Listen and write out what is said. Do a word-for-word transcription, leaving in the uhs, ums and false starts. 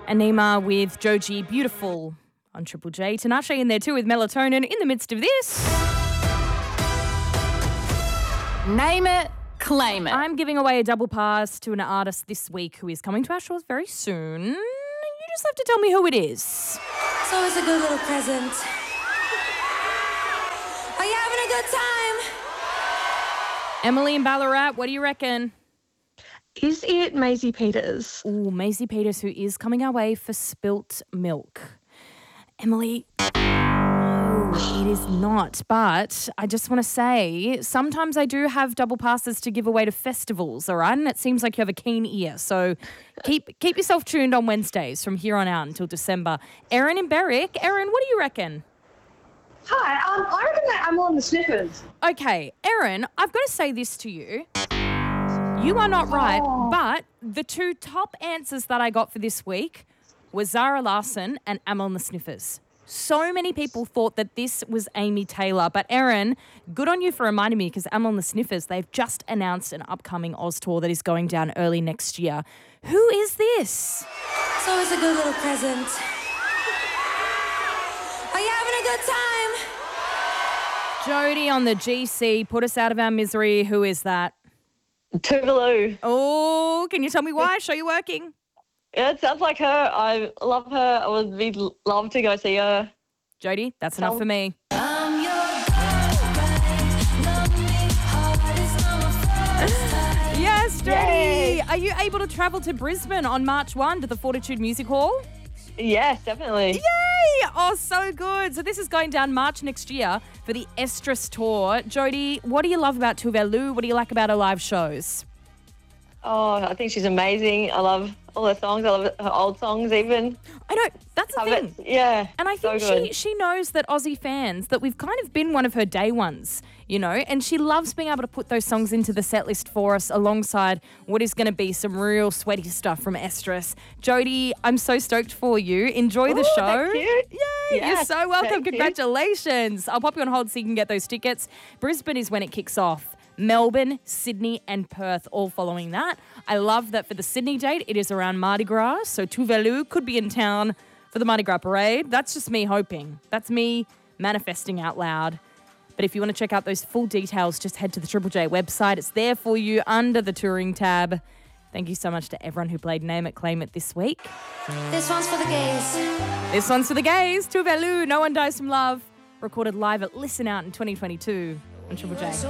Anima with Joji, Beautiful on Triple J. Tinashe in there too with Melatonin in the midst of this. Name it, claim it. I'm giving away a double pass to an artist this week who is coming to our shores very soon. You just have to tell me who it is. It's always a good little present. Are you having a good time? Emily in Ballarat, what do you reckon? Is it Maisie Peters? Ooh, Maisie Peters, who is coming our way for Spilt Milk. Emily, no, it is not. But I just want to say, sometimes I do have double passes to give away to festivals, all right? And it seems like you have a keen ear. So keep keep yourself tuned on Wednesdays from here on out until December. Erin in Berwick. Erin, what do you reckon? Hi, um, I reckon that Amel and the Sniffers. Okay, Erin, I've got to say this to you. You are not right, Oh. but the two top answers that I got for this week were Zara Larsson and Amel and the Sniffers. So many people thought that this was Amy Taylor, but Erin, good on you for reminding me because Amel and the Sniffers, they've just announced an upcoming Oz tour that is going down early next year. Who is this? It's always a good little present. Are you having a good time? Jody on the G C, put us out of our misery. Who is that? Tuvalu. Oh, can you tell me why? Show you working. Yeah, it sounds like her. I love her. I would be love to go see her. Jody, that's enough Tell- for me. I'm your girlfriend. Love me hard, it's not my first time. Yes, Jody. Yay. Are you able to travel to Brisbane on March first to the Fortitude Music Hall? Yes, definitely. Yay! Oh, so good. So this is going down March next year for the Estrus Tour. Jody, what do you love about Tuvalu? What do you like about her live shows? Oh, I think she's amazing. I love all her songs. I love her old songs even. I know, that's the Love thing. it. Yeah. And I so think she, good. she knows that Aussie fans, that we've kind of been one of her day ones, you know, and she loves being able to put those songs into the set list for us alongside what is going to be some real sweaty stuff from Estrus. Jody, I'm so stoked for you. Enjoy the Ooh, show. thank you. Yay, you're Yes, so welcome. thank you. Congratulations. I'll pop you on hold so you can get those tickets. Brisbane is when it kicks off. Melbourne, Sydney and Perth all following that. I love that for the Sydney date, it is around Mardi Gras, so Tuvalu could be in town for the Mardi Gras parade. That's just me hoping. That's me manifesting out loud. But if you want to check out those full details, just head to the Triple J website. It's there for you under the touring tab. Thank you so much to everyone who played Name It, Claim It this week. This one's for the gays. This one's for the gays. Tuvalu, No One Dies From Love. Recorded live at Listen Out in twenty twenty-two on Triple J.